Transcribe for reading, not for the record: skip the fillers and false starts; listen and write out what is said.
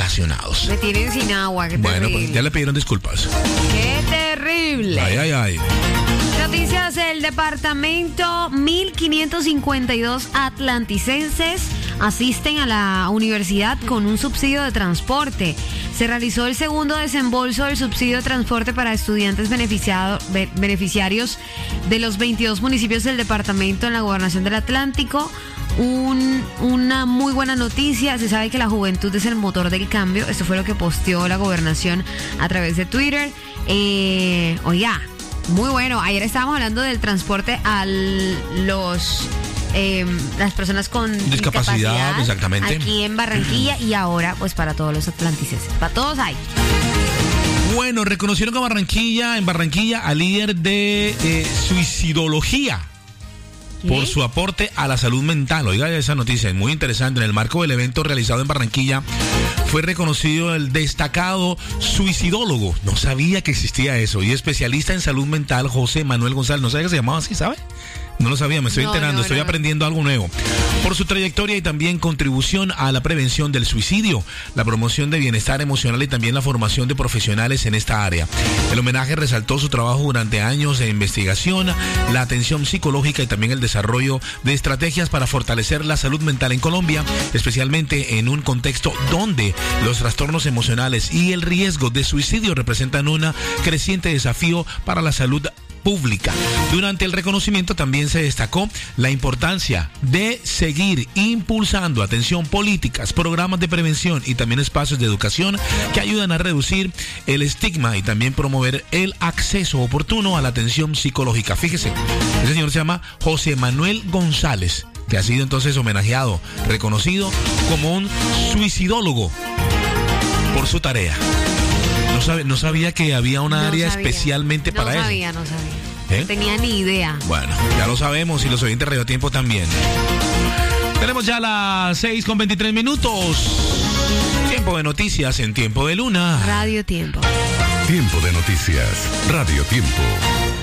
relacionados. Me tienen sin agua, qué terrible. Bueno, pues ya le pidieron disculpas. ¡Qué terrible! Ay. Noticias del departamento. 1.552 atlanticenses asisten a la universidad con un subsidio de transporte. Se realizó el segundo desembolso del subsidio de transporte para estudiantes beneficiarios de los 22 municipios del departamento en la gobernación del Atlántico. Una muy buena noticia. Se sabe que la juventud es el motor del cambio. Esto fue lo que posteó la gobernación a través de Twitter. Oiga, muy bueno. Ayer estábamos hablando del transporte a las personas con discapacidad, exactamente, aquí en Barranquilla, y ahora pues para todos los atlanticenses, para todos hay. Bueno, reconocieron que en Barranquilla al líder de suicidología por su aporte a la salud mental. Oiga esa noticia, es muy interesante. En el marco del evento realizado en Barranquilla fue reconocido el destacado suicidólogo, no sabía que existía eso, y especialista en salud mental José Manuel González. No sabía que se llamaba así, ¿sabe? No lo sabía, me estoy enterando, estoy aprendiendo algo nuevo. Por su trayectoria y también contribución a la prevención del suicidio, la promoción de bienestar emocional y también la formación de profesionales en esta área. El homenaje resaltó su trabajo durante años de investigación, la atención psicológica y también el desarrollo de estrategias para fortalecer la salud mental en Colombia, especialmente en un contexto donde los trastornos emocionales y el riesgo de suicidio representan un creciente desafío para la salud pública. Durante el reconocimiento también se destacó la importancia de seguir impulsando políticas, programas de prevención y también espacios de educación que ayudan a reducir el estigma y también promover el acceso oportuno a la atención psicológica. Fíjese, ese señor se llama José Manuel González, que ha sido entonces homenajeado, reconocido como un suicidólogo por su tarea. No sabía que había una área especialmente para eso. No sabía. No tenía ni idea. Bueno, ya lo sabemos, y los oyentes de Radio Tiempo también. Tenemos ya las 6:23. Tiempo de noticias en Tiempo de Luna. Radio Tiempo. Tiempo de noticias. Radio Tiempo.